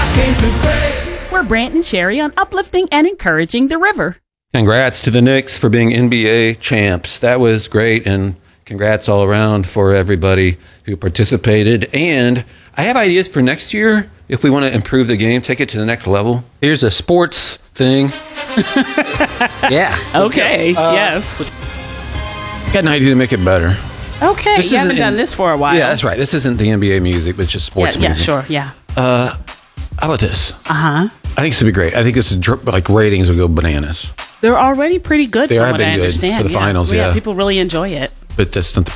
We're Brant and Sherry on uplifting and encouraging the river. Congrats to the Knicks for being NBA champs. That was great, and congrats all around for everybody who participated. And I have ideas for next year if we want to improve the game, take it to the next level. Here's a sports thing. Yeah. Okay, yes. Got an idea to make it better. Okay, you haven't done this for a while. Yeah, that's right. This isn't the NBA music, but it's just sports music. Yeah, sure, yeah. How about this? Uh-huh. I think this would be great. I think this is like ratings would go bananas. They're already pretty good They from have what been I good understand. for the finals, yeah. People really enjoy it. But that's not the